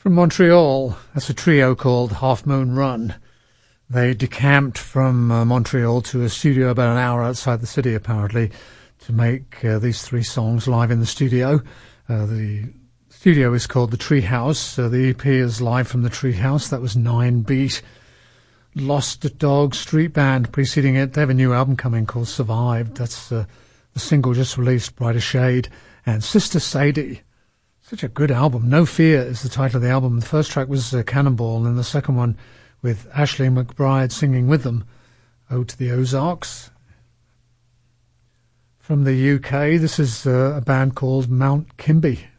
From Montreal, that's a trio called Half Moon Run. They decamped from Montreal to a studio about an hour outside the city, apparently, to make these three songs live in the studio. The studio is called The Treehouse. The EP is live from The Treehouse. That was 9-beat. Lost Dog Street Band preceding it. They have a new album coming called Survived. That's the single just released, Brighter Shade. And Sister Sadie. Such a good album. No Fear is the title of the album. The first track was Cannonball, and the second one with Ashley McBride singing with them, Ode to the Ozarks. From the UK, this is a band called Mount Kimby.